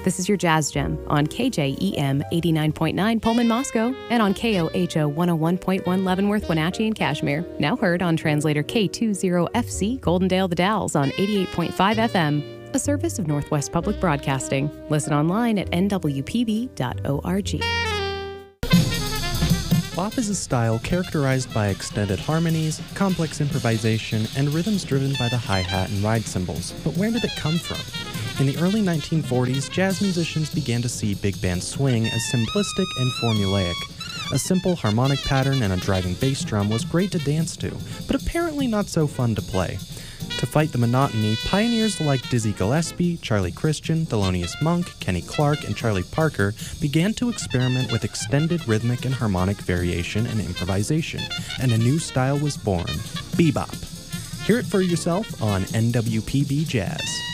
This is your Jazz Gem on KJEM 89.9 Pullman, Moscow, and on KOHO 101.1 Leavenworth, Wenatchee, and Kashmir. Now heard on translator K20FC Goldendale The Dalles on 88.5 FM, a service of Northwest Public Broadcasting. Listen online at nwpb.org. Bop is a style characterized by extended harmonies, complex improvisation, and rhythms driven by the hi-hat and ride cymbals. But where did it come from? In the early 1940s, jazz musicians began to see big band swing as simplistic and formulaic. A simple harmonic pattern and a driving bass drum was great to dance to, but apparently not so fun to play. To fight the monotony, pioneers like Dizzy Gillespie, Charlie Christian, Thelonious Monk, Kenny Clark, and Charlie Parker began to experiment with extended rhythmic and harmonic variation and improvisation, and a new style was born, bebop. Hear it for yourself on NWPB Jazz.